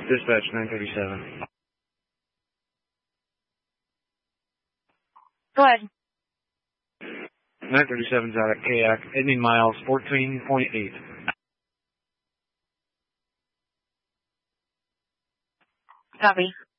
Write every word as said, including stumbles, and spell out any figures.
Dispatch nine thirty-seven. Go ahead. nine thirty-seven's out at Kayak, ending miles fourteen point eight. Copy.